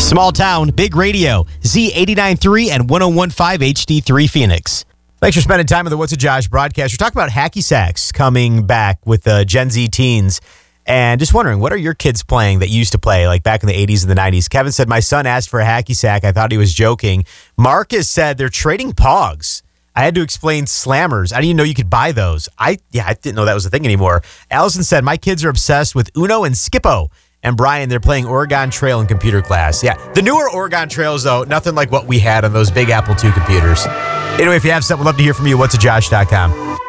Small town, big radio. Z89.3 and 101.5 HD3 Phoenix. Thanks for spending time with the What's a Josh broadcast. We're talking about hacky sacks coming back with Gen Z teens. And just wondering, what are your kids playing that you used to play, like back in the 80s and the 90s? Kevin said, my son asked for a hacky sack. I thought he was joking. Marcus said they're trading pogs. I had to explain slammers. I didn't even know you could buy those. I didn't know that was a thing anymore. Allison said, my kids are obsessed with Uno and Skippo. And Brian, they're playing Oregon Trail in computer class. Yeah, the newer Oregon Trails, though, nothing like what we had on those big Apple II computers. Anyway, if you have something, we'd love to hear from you. What's a Josh.com.